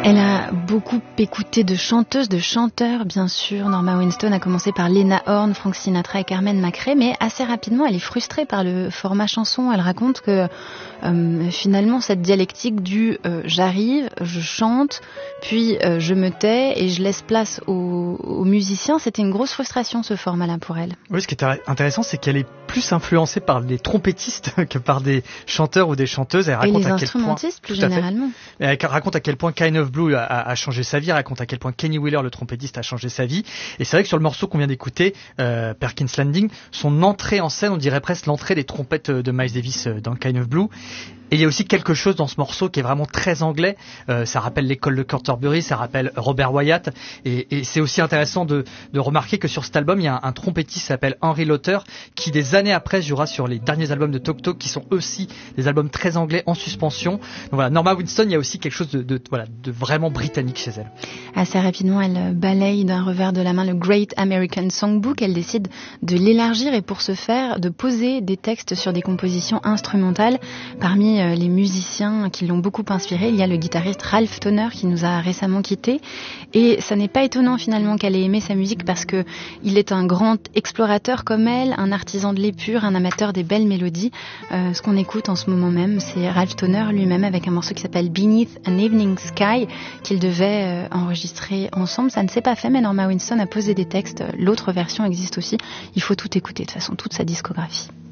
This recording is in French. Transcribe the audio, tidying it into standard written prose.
Elle a beaucoup écouté de chanteuses, de chanteurs, bien sûr. Norma Winstone a commencé par Lena Horne, Frank Sinatra et Carmen McRae, mais assez rapidement, elle est frustrée par le format chanson. Elle raconte que finalement, cette dialectique du j'arrive, je chante, puis je me tais et je laisse place aux musiciens, c'était une grosse frustration, ce format-là, pour elle. Oui, ce qui est intéressant, c'est qu'elle est plus influencée par les trompettistes que par des chanteurs ou des chanteuses. Elle raconte et les instrumentistes, plus généralement. Elle raconte à quel point Kind of Blue a changé sa vie, elle raconte à quel point Kenny Wheeler, le trompettiste, a changé sa vie. Et c'est vrai que sur le morceau qu'on vient d'écouter, Perkins Landing, son entrée en scène, on dirait presque l'entrée des trompettes de Miles Davis dans Kind of Blue. Et il y a aussi quelque chose dans ce morceau qui est vraiment très anglais. Ça rappelle l'école de Canterbury, ça rappelle Robert Wyatt. Et c'est aussi intéressant de remarquer que sur cet album, il y a un trompettiste qui s'appelle Henry Lauter, qui des années après jouera sur les derniers albums de Talk Talk, qui sont aussi des albums très anglais en suspension. Donc voilà, Norma Winstone, il y a aussi quelque chose de vraiment britannique chez elle. Assez rapidement, elle balaye d'un revers de la main le Great American Songbook. Elle décide de l'élargir et pour ce faire, de poser des textes sur des compositions instrumentales. Parmi les musiciens qui l'ont beaucoup inspiré, il y a le guitariste Ralph Towner qui nous a récemment quittés. Et ça n'est pas étonnant finalement qu'elle ait aimé sa musique parce que il est un grand explorateur comme elle, un artisan de l'épure, un amateur des belles mélodies. Ce qu'on écoute en ce moment même, c'est Ralph Towner lui-même avec un morceau qui s'appelle Beneath an Evening Sky qu'ils devaient enregistrer ensemble. Ça ne s'est pas fait, mais Norma Winstone a posé des textes. L'autre version existe aussi. Il faut tout écouter de toute façon, toute sa discographie.